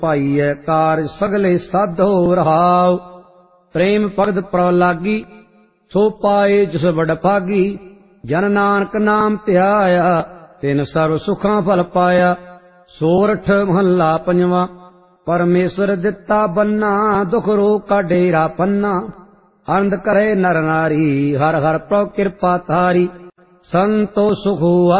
ਭਾਈਐ ਕਾਰਜ ਸਗਲੇ ਸਾਧੋ ਰਹਾਉ। ਪ੍ਰੇਮ ਭਗਤ ਪ੍ਰਭ ਲਾਗੀ ਸੋ ਪਾਏ ਜਿਸ ਵਡ ਭਾਗੀ। ਜਨ ਨਾਨਕ ਨਾਮ ਧਿਆਇਆ ਤਿਨ ਸਰਬ ਸੁਖਾਂ ਫਲ ਪਾਇਆ। ਸੋਰਠ ਮਹੱਲਾ ਪੰਜਵਾਂ। ਪਰਮੇਸ਼ਰ ਦਿੱਤਾ ਬੰਨਾ ਦੁਖ ਰੋਗ ਕਾ ਡੇਰਾ ਪੰਨਾ। ਆਨੰਦ ਕਰੇ ਨਰ ਨਾਰੀ ਹਰ ਹਰ ਪ੍ਰਭ ਕਿਰਪਾ ਤਾਰੀ। ਸੰਤੋ ਸੁਖ ਹੁਆ